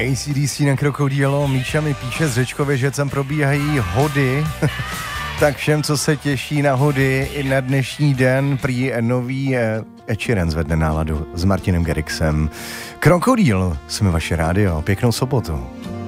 AC/DC na Krokodýlo. Míša mi píše z Řečkově, že tam probíhají hody. Tak všem, co se těší na hody i na dnešní den, prý nový Ed Sheeran zvedne náladu s Martinem Garrixem. Krokodýl, jsme vaše rádio. Pěknou sobotu.